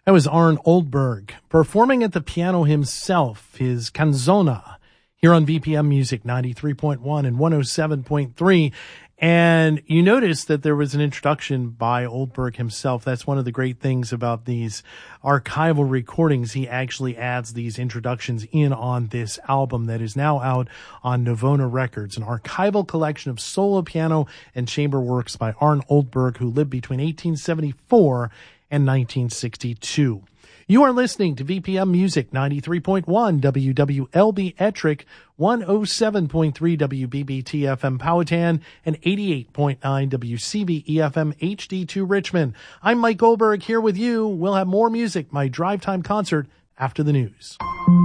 That was Arne Oldberg performing at the piano himself, his canzona, here on VPM Music 93.1 and 107.3. And you notice that there was an introduction by Oldberg himself. That's one of the great things about these archival recordings. He actually adds these introductions in on this album that is now out on Novona Records, an archival collection of solo piano and chamber works by Arne Oldberg, who lived between 1874 and 1962. You are listening to VPM Music 93.1 WWLB Ettrick, 107.3 WBBT FM Powhatan, and 88.9 WCVE FM HD2 Richmond. I'm Mike Goldberg here with you. We'll have more music, my drive time concert, after the news.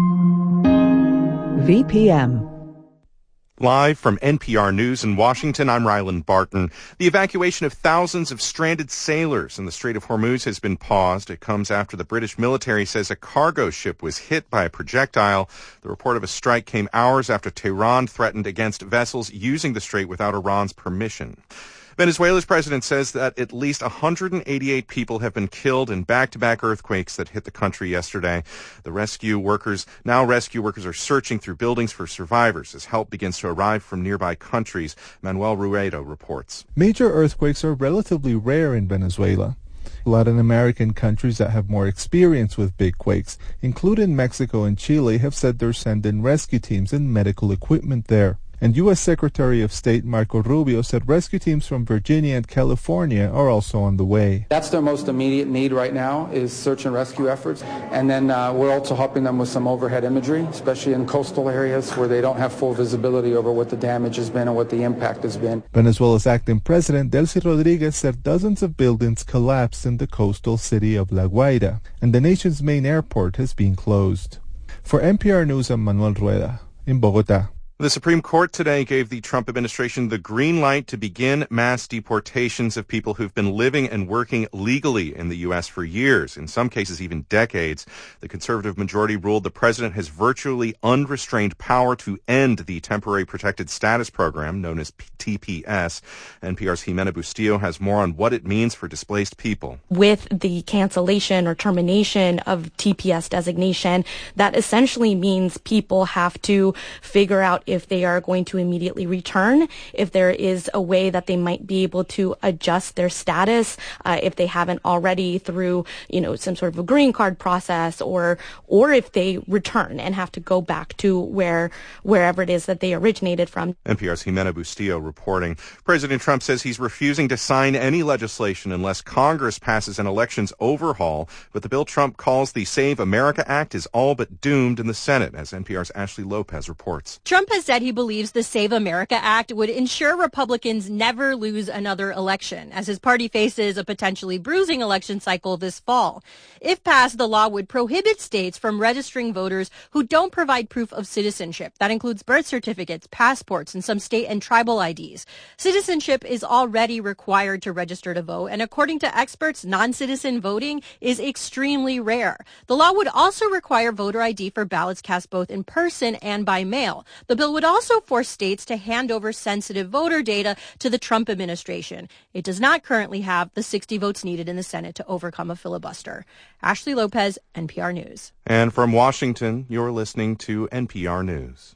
VPM. Live from NPR News in Washington, I'm Ryland Barton. The evacuation of thousands of stranded sailors in the Strait of Hormuz has been paused. It comes after the British military says a cargo ship was hit by a projectile. The report of a strike came hours after Tehran threatened against vessels using the strait without Iran's permission. Venezuela's president says that at least 188 people have been killed in back-to-back earthquakes that hit the country yesterday. Rescue workers are searching through buildings for survivors as help begins to arrive from nearby countries. Manuel Ruedo reports. Major earthquakes are relatively rare in Venezuela. Latin American countries that have more experience with big quakes, including Mexico and Chile, have said they're sending rescue teams and medical equipment there. And U.S. Secretary of State Marco Rubio said rescue teams from Virginia and California are also on the way. That's their most immediate need right now is search and rescue efforts. And then we're also helping them with some overhead imagery, especially in coastal areas where they don't have full visibility over what the damage has been and what the impact has been. Venezuela's acting president, Delcy Rodriguez, said dozens of buildings collapsed in the coastal city of La Guaira, and the nation's main airport has been closed. For NPR News, I'm Manuel Rueda in Bogotá. The Supreme Court today gave the Trump administration the green light to begin mass deportations of people who've been living and working legally in the U.S. for years, in some cases even decades. The conservative majority ruled the president has virtually unrestrained power to end the Temporary Protected Status Program, known as TPS. NPR's Jimena Bustillo has more on what it means for displaced people. With the cancellation or termination of TPS designation, that essentially means people have to figure out if they are going to immediately return, if there is a way that they might be able to adjust their status, if they haven't already through, some sort of a green card process, or if they return and have to go back to wherever it is that they originated from. NPR's Jimena Bustillo reporting. President Trump says he's refusing to sign any legislation unless Congress passes an elections overhaul, but the bill Trump calls the Save America Act is all but doomed in the Senate, as NPR's Ashley Lopez reports. Trump has said he believes the Save America Act would ensure Republicans never lose another election, as his party faces a potentially bruising election cycle this fall. If passed, the law would prohibit states from registering voters who don't provide proof of citizenship. That includes birth certificates, passports, and some state and tribal IDs. Citizenship is already required to register to vote, and according to experts, non-citizen voting is extremely rare. The law would also require voter ID for ballots cast both in person and by mail. The bill would also force states to hand over sensitive voter data to the Trump administration. It does not currently have the 60 votes needed in the Senate to overcome a filibuster. Ashley Lopez, NPR News. And from Washington, you're listening to NPR News.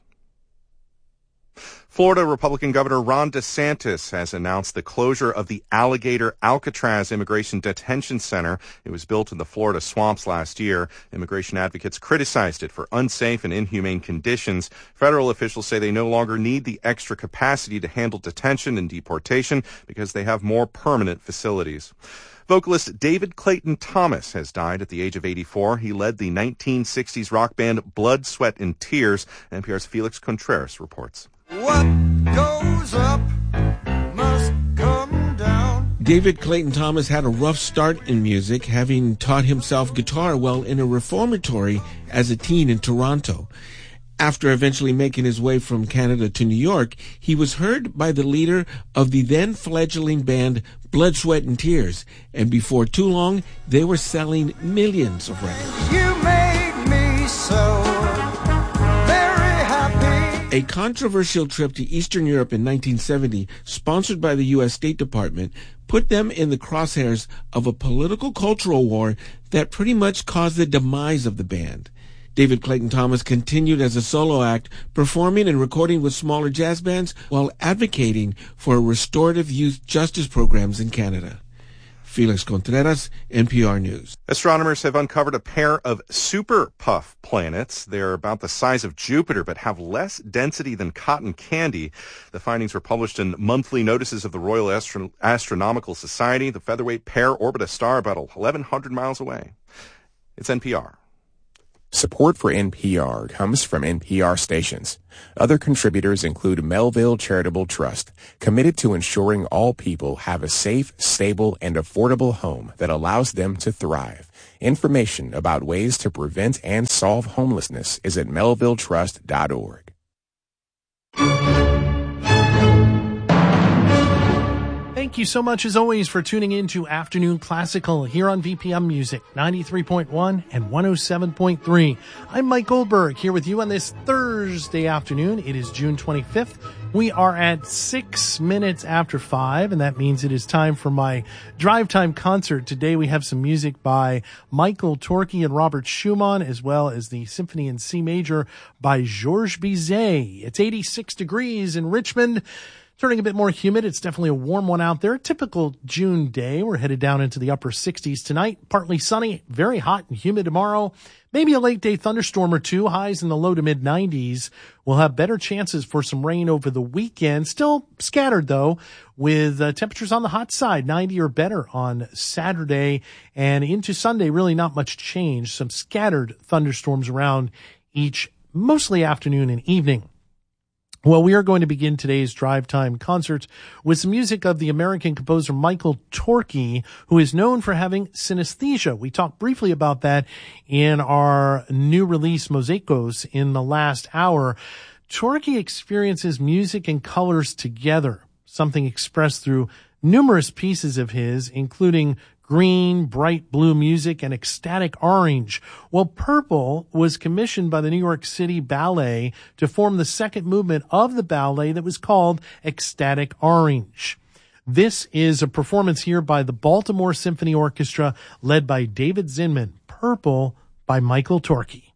Florida Republican Governor Ron DeSantis has announced the closure of the Alligator Alcatraz Immigration Detention Center. It was built in the Florida swamps last year. Immigration advocates criticized it for unsafe and inhumane conditions. Federal officials say they no longer need the extra capacity to handle detention and deportation because they have more permanent facilities. Vocalist David Clayton Thomas has died at the age of 84. He led the 1960s rock band Blood, Sweat, and Tears. NPR's Felix Contreras reports. What goes up must come down. David Clayton Thomas had a rough start in music, having taught himself guitar while in a reformatory as a teen in Toronto. After eventually making his way from Canada to New York, he was heard by the leader of the then fledgling band Blood, Sweat, and Tears, and before too long, they were selling millions of records. You made me so very happy. A controversial trip to Eastern Europe in 1970, sponsored by the U.S. State Department, put them in the crosshairs of a political cultural war that pretty much caused the demise of the band. David Clayton Thomas continued as a solo act, performing and recording with smaller jazz bands while advocating for restorative youth justice programs in Canada. Felix Contreras, NPR News. Astronomers have uncovered a pair of super puff planets. They're about the size of Jupiter but have less density than cotton candy. The findings were published in monthly notices of the Royal Astronomical Society. The featherweight pair orbit a star about 1,100 miles away. It's NPR. Support for NPR comes from NPR stations. Other contributors include Melville Charitable Trust, committed to ensuring all people have a safe, stable, and affordable home that allows them to thrive. Information about ways to prevent and solve homelessness is at melvilletrust.org. Thank you so much, as always, for tuning in to Afternoon Classical here on VPM Music 93.1 and 107.3. I'm Mike Goldberg here with you on this Thursday afternoon. It is June 25th. We are at 6 minutes after 5, and that means it is time for my drive time concert. Today we have some music by Michael Torke and Robert Schumann, as well as the Symphony in C Major by Georges Bizet. It's 86 degrees in Richmond. Turning a bit more humid. It's definitely a warm one out there. Typical June day. We're headed down into the upper 60s tonight. Partly sunny, very hot and humid tomorrow. Maybe a late day thunderstorm or two. Highs in the low to mid 90s. We'll have better chances for some rain over the weekend. Still scattered though, with temperatures on the hot side, 90 or better on Saturday and into Sunday. Really not much change. Some scattered thunderstorms around each, mostly afternoon and evening. Well, we are going to begin today's Drive Time concert with some music of the American composer Michael Torke, who is known for having synesthesia. We talked briefly about that in our new release, Mosaicos, in the last hour. Torke experiences music and colors together, something expressed through numerous pieces of his, including green, bright blue music, and ecstatic orange. Well, Purple was commissioned by the New York City Ballet to form the second movement of the ballet that was called Ecstatic Orange. This is a performance here by the Baltimore Symphony Orchestra, led by David Zinman. Purple by Michael Torke.